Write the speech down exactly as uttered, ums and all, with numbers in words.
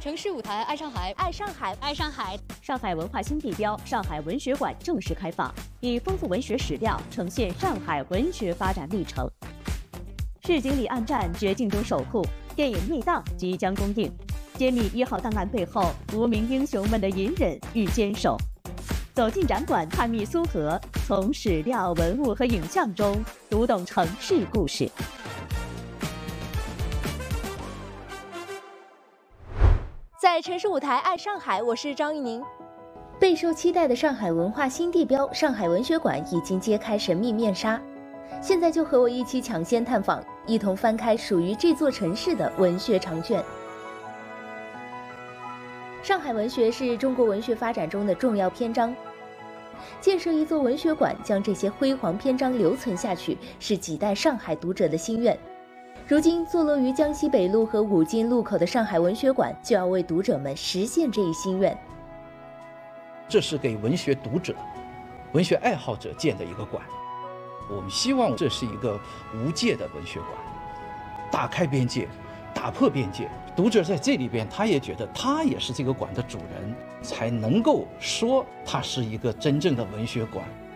城市舞台，爱上海， 爱上海， 爱上海。 上海文化新地标上海文学馆正式开放，以丰富文学史料呈现上海文学发展历程。市井里暗战，绝境中守护。电影《密档》即将公映，揭秘一号档案背后无名英雄们的隐忍与坚守。走进展馆，探秘苏河，从史料、文物和影像中读懂城市故事。 在城市舞台爱上海，我是张玉宁。备受期待的上海文化新地标上海文学馆已经揭开神秘面纱，现在就和我一起抢先探访，一同翻开属于这座城市的文学长卷。上海文学是中国文学发展中的重要篇章，建设一座文学馆，将这些辉煌篇章留存下去，是几代上海读者的心愿。如今坐落于江西北路和五金路口的上海文学馆，就要为读者们实现这一心愿。 这是给文学读者、文学爱好者建的一个馆。我们希望这是一个无界的文学馆，打开边界，打破边界。读者在这里边，他也觉得他也是这个馆的主人，才能够说它是一个真正的文学馆。